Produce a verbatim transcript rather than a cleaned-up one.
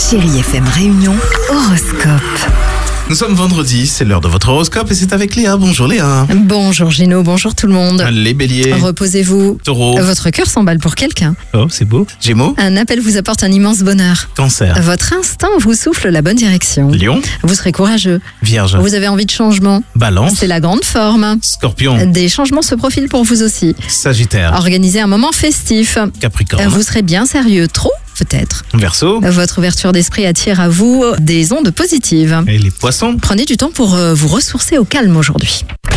Chérie F M Réunion, horoscope. Nous sommes vendredi, c'est l'heure de votre horoscope et c'est avec Léa. Bonjour Léa. Bonjour Gino, bonjour tout le monde. Les béliers. Reposez-vous. Taureau. Votre cœur s'emballe pour quelqu'un. Oh, c'est beau. Gémeaux. Un appel vous apporte un immense bonheur. Cancer. Votre instinct vous souffle la bonne direction. Lion. Vous serez courageux. Vierge. Vous avez envie de changement. Balance. C'est la grande forme. Scorpion. Des changements se profilent pour vous aussi. Sagittaire. Organisez un moment festif. Capricorne. Vous serez bien sérieux, trop peut-être. Verseau. Votre ouverture d'esprit attire à vous des ondes positives. Et les poissons. Prenez du temps pour euh, vous ressourcer au calme aujourd'hui.